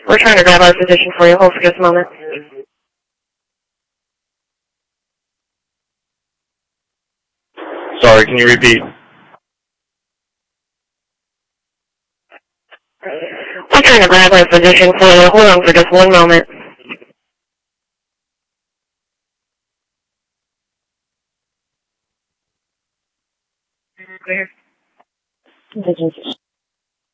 We're trying to grab our physician for you. Hold for just a moment. Sorry, can you repeat? We're trying to grab our physician for you. Hold on for just one moment. Clear.